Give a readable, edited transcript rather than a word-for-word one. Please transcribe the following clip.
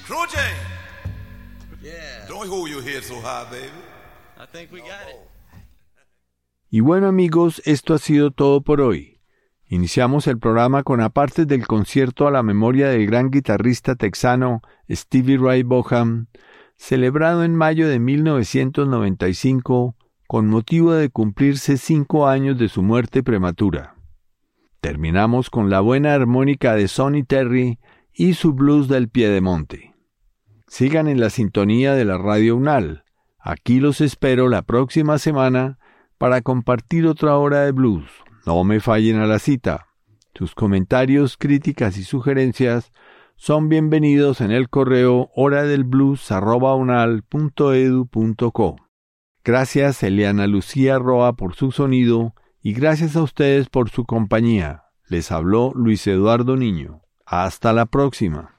Troy James. Yeah. Don't hold your head so high, baby. I think we got it. Y bueno, amigos, esto ha sido todo por hoy. Iniciamos el programa con apartes del concierto a la memoria del gran guitarrista texano Stevie Ray Vaughan, celebrado en mayo de 1995 con motivo de cumplirse 5 años de su muerte prematura. Terminamos con la buena armónica de Sonny Terry y su blues del Piedemonte. Sigan en la sintonía de la Radio UNAL. Aquí los espero la próxima semana para compartir otra hora de blues. No me fallen a la cita. Sus comentarios, críticas y sugerencias son bienvenidos en el correo horadelblues@unal.edu.co. Gracias Eliana Lucía Roa por su sonido y gracias a ustedes por su compañía. Les habló Luis Eduardo Niño. Hasta la próxima.